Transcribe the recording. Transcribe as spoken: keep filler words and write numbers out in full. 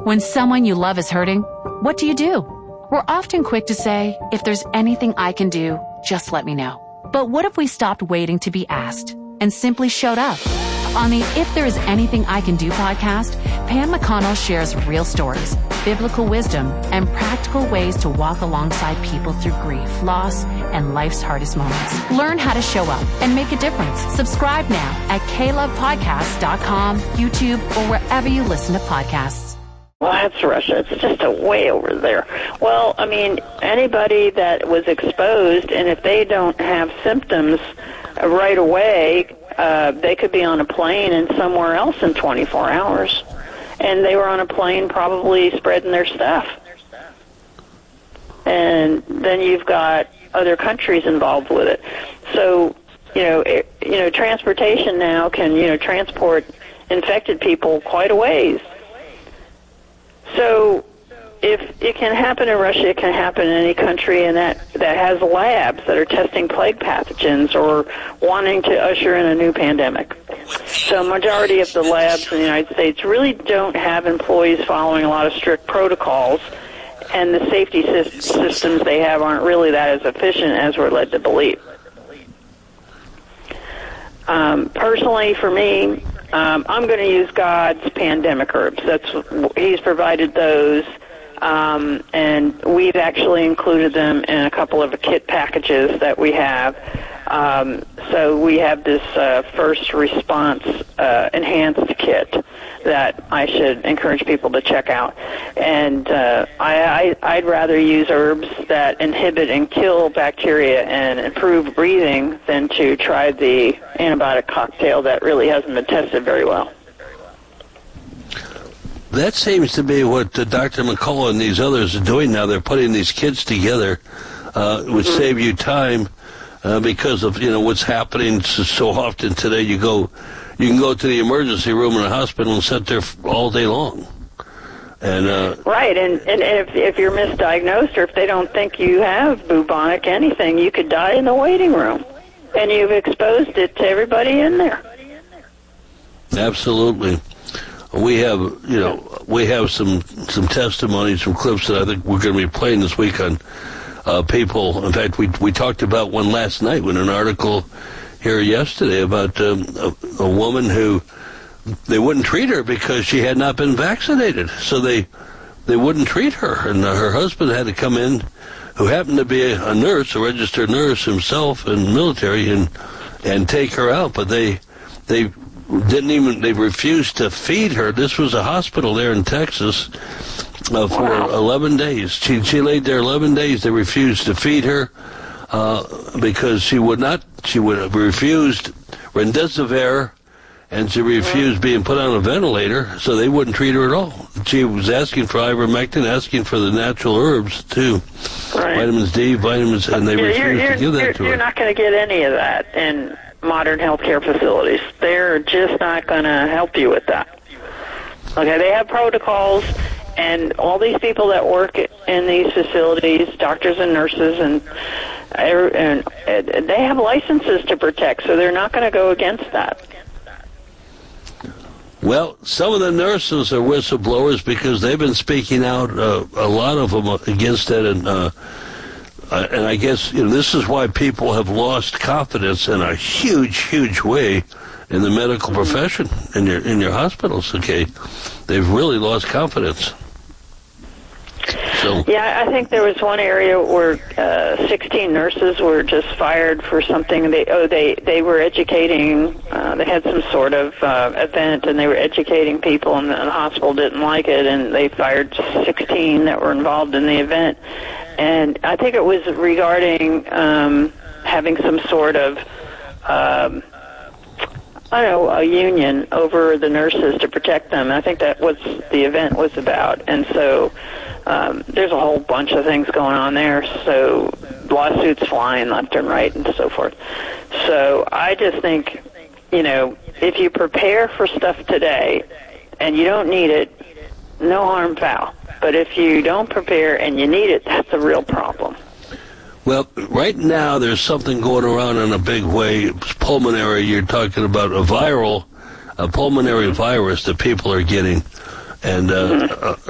When someone you love is hurting, what do you do? We're often quick to say, if there's anything I can do, just let me know. But what if we stopped waiting to be asked and simply showed up? On the If There Is Anything I Can Do podcast, Pam McConnell shares real stories, biblical wisdom, and practical ways to walk alongside people through grief, loss, and life's hardest moments. Learn how to show up and make a difference. Subscribe now at k love podcast dot com, YouTube, or wherever you listen to podcasts. Well, that's Russia. It's just a way over there. Well, I mean, anybody that was exposed, and if they don't have symptoms right away, uh, they could be on a plane and somewhere else in twenty-four hours. And they were on a plane probably spreading their stuff. And then you've got other countries involved with it. So, you know, it, you know, transportation now can, you know, transport infected people quite a ways. So if it can happen in Russia, it can happen in any country and that, that has labs that are testing plague pathogens or wanting to usher in a new pandemic. So majority of the labs in the United States really don't have employees following a lot of strict protocols, and the safety sy- systems they have aren't really that as efficient as we're led to believe. Um, personally, for me, um, I'm going to use God's pandemic herbs. That's He's provided those, um, and we've actually included them in a couple of kit packages that we have. Um, so we have this uh, first response uh, enhanced kit that I should encourage people to check out. And uh, I, I, I'd rather use herbs that inhibit and kill bacteria and improve breathing than to try the antibiotic cocktail that really hasn't been tested very well. That seems to be what uh, Doctor McCullough and these others are doing now. They're putting these kits together, uh, which mm-hmm. save you time. Uh, because of, you know, what's happening so, so often today. You go, you can go to the emergency room in a hospital and sit there all day long. And uh, right, and, and if, if you're misdiagnosed or if they don't think you have bubonic anything, you could die in the waiting room. And you've exposed it to everybody in there. Absolutely. We have, you know, we have some, some testimonies, some clips that I think we're going to be playing this week on Uh, people. In fact, we we talked about one last night with an article here yesterday about um, a, a woman who they wouldn't treat her because she had not been vaccinated. So they they wouldn't treat her, and uh, her husband had to come in, who happened to be a, a nurse, a registered nurse himself in the military, and and take her out. But they they didn't even they refused to feed her. This was a hospital there in Texas. Uh, for wow. eleven days. She she laid there eleven days. They refused to feed her uh, because she would not, she would have refused remdesivir, and she refused being put on a ventilator, so they wouldn't treat her at all. She was asking for ivermectin, asking for the natural herbs, too. Right. Vitamins D, vitamins, and they refused you're, you're, to give that you're, to her. You're not going to get any of that in modern healthcare facilities. They're just not going to help you with that. Okay, they have protocols. And all these people that work in these facilities, doctors and nurses, and, and, and they have licenses to protect, so they're not going to go against that. Well, some of the nurses are whistleblowers because they've been speaking out, uh, a lot of them against it, and uh, uh, and I guess you know this is why people have lost confidence in a huge, huge way in the medical profession, in your in your hospitals. Okay, they've really lost confidence. So. Yeah, I think there was one area where uh, sixteen nurses were just fired for something. They oh they they were educating. Uh, they had some sort of uh, event, and they were educating people, and the hospital didn't like it, and they fired sixteen that were involved in the event. And I think it was regarding um, having some sort of. Um, I don't know, a union over the nurses to protect them. I think that was the event was about. And so um, there's a whole bunch of things going on there. So lawsuits flying left and right and so forth. So I just think, you know, if you prepare for stuff today and you don't need it, no harm, foul. But if you don't prepare and you need it, that's a real problem. Well, right now there's something going around in a big way. It's pulmonary. You're talking about a viral, a pulmonary virus that people are getting. And uh, mm-hmm. uh,